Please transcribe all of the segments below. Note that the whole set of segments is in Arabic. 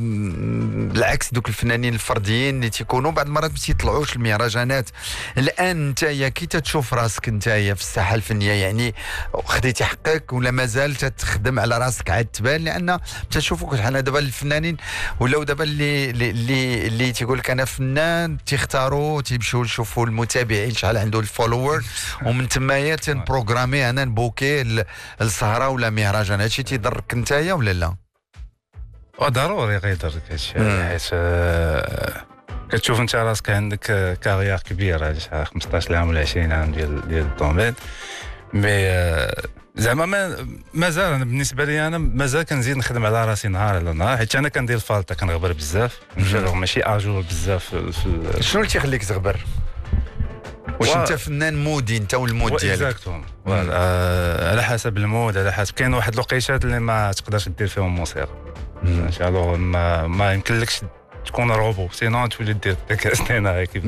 بالعكس دوك الفنانين الفرديين اللي تيكونوا بعض المرات ما تيطلعوش المهرجانات. الان نتايا كي تشوف راسك نتايا في الساحه الفنيه، يعني خديتي حقك ولا مازال تخدم على راسك عاد تبان؟ لان تشوفوك شحال دابا الفنانين ولاو دابا اللي تيقول لك انا فنان تيختاروا تيمشيو يشوفوا المتابعين شحال عنده الفولور، ومن تمايا تنبروغرامي انا نبوكي السهره ولا مهرجان. هادشي تيضرك نتايا ولا لا؟ ضروري غيضرك هادشي، حيت كتشوف انت راسك عندك كارير كبيره، 15 عام ولا 20 عام ديال الدومين، مي زعما مازال انا بالنسبه لي انا مازال كنزيد نخدم على راسي نهار على نهار، حيت انا كندير فالطه، كنغبر بزاف ماشي اجور بزاف شنو اللي تيخليك تغبر؟ واش انت فنان مودي انت والمود ديالك؟ اكزاكتوم على حسب المود، على حسب كاين واحد الوقيتات اللي ما تقدرش دير فيهم موسيقى، الوغ ما يمكنلكش تكون روبو، سينون تولي دير الذكاء الاصطناعي كيف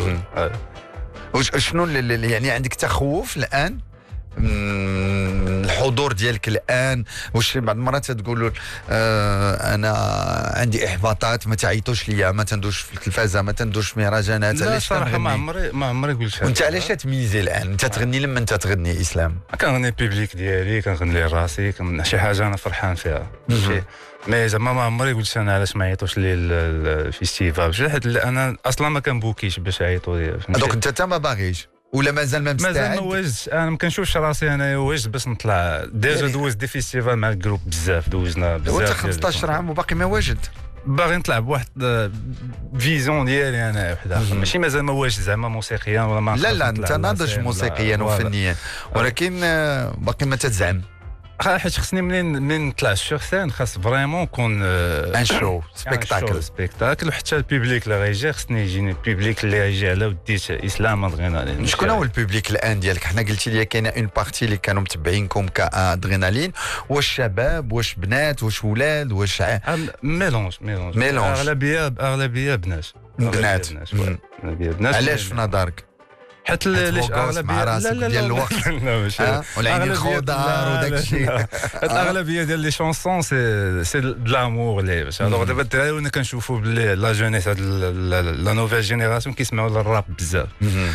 شنو يعني عندك تخوف الان الحضور ديالك الان؟ واش بعض المرات تقولوا انا عندي احباطات، ما تعيطوش ليا، ما تندوش في التلفازه، ما تندوش في مهرجانات؟ لا صراحه ما عمري قلت. وانت علاش تميزي الان؟ انت تغني لما انت تغني اسلام؟ كنغني بيبليك ديالي، كنغني لراسي، شي حاجه انا فرحان فيها، مي زعما ما عمري قلت انا علاش ما عيطوش لي الفيستيفال، حيت انا اصلا ما كنبوكيش باش يعيطوا لي. دونك انت ما باغيش ولا مازال ما مستعد؟ مازال ما واجدش، انا ما كنشوفش راسي انا واجد باش نطلع. ديجا دوز دي فيستيفال مع الجروب بزاف، دوزنا بزاف. وانت 15 عام وباقي ما واجد؟ باغي نطلع بواحد فيزيون ديالي انا وحده، ماشي مازال ما واجد زعما موسيقيا ولا ما. لا انت ناضج موسيقيا وفنيا، ولكن باقي ما تتزعم. حيت خصني منين نطلع سور سين خاص فريمون نكون ان شو سبيكتاكل، وحتى البيبليك اللي غيجي خصني يجيني البيبليك اللي غيجي على وديت اسلام ادرينالين. شكون هو البيبليك الان ديالك؟ حنا قلتي لي كاينه اون بارتي اللي كانوا متبعينكم كادرينالين، واش شباب واش بنات واش ولاد واش ميلونج اغلبيه بنات. علاش في نظرك؟ حيت ليش اغلبيه ديال الوقت لا ماشي والعين الخضار وداك الشيء. الاغلبيه ديال لي شونسون سي د لامور لي باش الوغ دابا الدراري ونا كنشوفوا بلي لا جونيس هاد لا نوفيل جينيراسيون كيسمعوا للراب بزاف.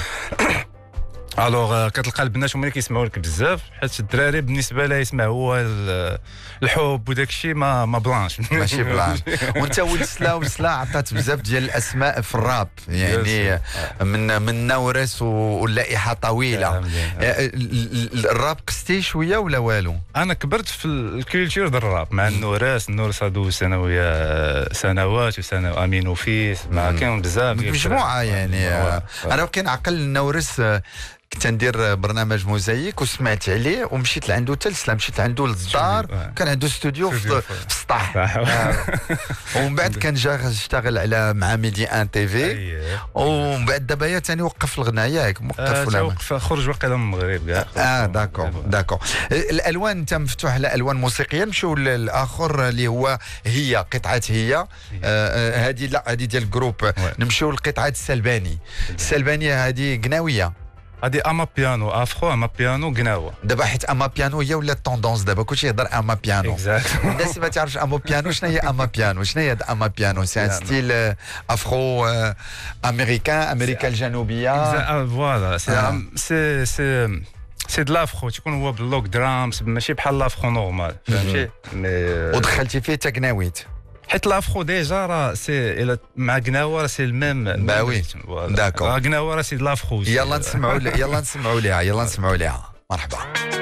الوغ كتلقى البنات هما اللي كيسمعوا لك بزاف، حيت الدراري بالنسبه لها يسمع هو الحب وداك الشيء ما بلانش ماشي بلانش. وانت ولد سلا عطات بزاف ديال الاسماء في الراب، يعني من نورس واللائحه طويله. الراب قستي شويه ولا والو؟ انا كبرت في الكولتور ديال الراب مع النورس هادو سنوات امين وفيس، ما كاين بزاف مجموعه يعني. انا كنعقل النورس كنت ندير برنامج موزايك وسمعت عليه ومشيت لعنده تلسلا، مشيت عنده للدار، كان عنده استوديو في السطح. ومن بعد كان جا اشتغل على مع ميدي ان تي في، ومن بعد دابا ثاني وقف الغناء ياك موقف ولا وقف؟ خرج واقيلا من المغرب كاع. داكور. الالوان انت مفتوح على الوان موسيقيه. نمشيو للاخر اللي هو هي قطعه هي هذه، لا هذه ديال الجروب. نمشيو لقطعه السلباني هذه قناويه، هادي اما بيانو افرو، اما بيانو قناوه. دابا حيت اما بيانو هي ولا التوندونس دابا كلشي يهضر اما بيانو. الناس ما تعرفش اما بيانو. شنو هي اما بيانو؟ شنو هي اما بيانو؟ سي ان ستيل افرو امريكا الجنوبيه. فوالا سي دو لافرو، تيكون هو باللوك درامز، ماشي بحال لافرو نورمال، فهمتي؟ ودخلتي فيه تا قناويت، حيت لافرو ديجا راه سي مع قناوه راه سي الميم. باوي داكور. قناوه راه سي دو لافرو. يلا نسمعوا ليها مرحبا.